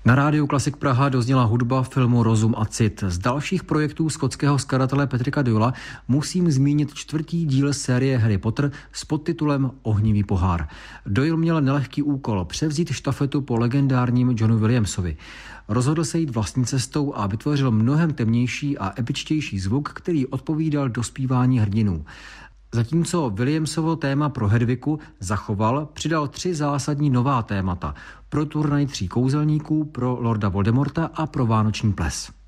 Na rádiu Klasik Praha dozněla hudba filmu Rozum a cit. Z dalších projektů skotského skladatele Patricka Doyla musím zmínit 4. díl série Harry Potter s podtitulem Ohnivý pohár. Doyle měl nelehký úkol převzít štafetu po legendárním Johnu Williamsovi. Rozhodl se jít vlastní cestou a vytvořil mnohem temnější a epičtější zvuk, který odpovídal dospívání hrdinů. Zatímco Williamsovo téma pro Hedvigu zachoval, přidal 3 zásadní nová témata. Pro turnaj 3 kouzelníků, pro Lorda Voldemorta a pro Vánoční ples.